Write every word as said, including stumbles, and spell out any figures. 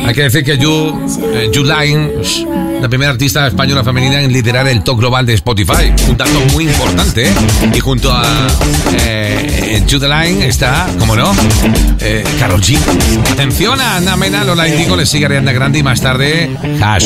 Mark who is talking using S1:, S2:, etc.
S1: Hay que decir que Yu, eh, Yu Line, la primera artista española femenina en liderar el top global de Spotify. Un dato muy importante, ¿eh? Y junto a eh, Yu Line está, como no, eh, Karol G. Atención a Ana Mena, Lola Indigo, le sigue Ariana Grande y más tarde Hash.